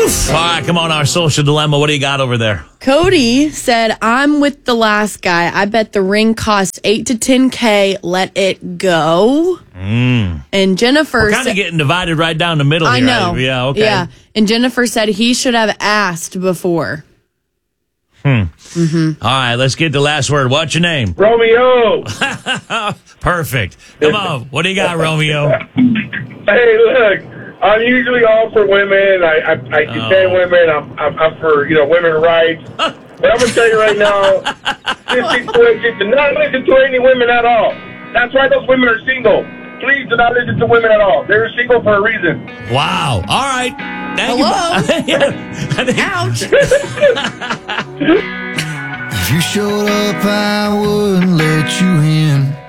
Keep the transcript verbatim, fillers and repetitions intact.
All right, come on, our social dilemma. What do you got over there? Cody said, I'm with the last guy. I bet the ring costs eight to ten K. Let it go. Mm. And Jennifer We're kind sa- of getting divided right down the middle I here. know. Yeah, okay. Yeah. And Jennifer said he should have asked before. Hmm. Mm-hmm. All right, let's get the last word. What's your name? Romeo. Perfect. Come on. What do you got, Romeo? Hey, look, I'm usually all for women. I I, I defend Oh. women. I'm, I'm I'm for you know women's rights. But I'm gonna tell you right now, this situation, do not listen to any women at all. That's why those women are single. Please do not listen to women at all. They're single for a reason. Wow. All right. Thank Hello? you. Yeah, I think- Ouch. If you showed up, I wouldn't let you in.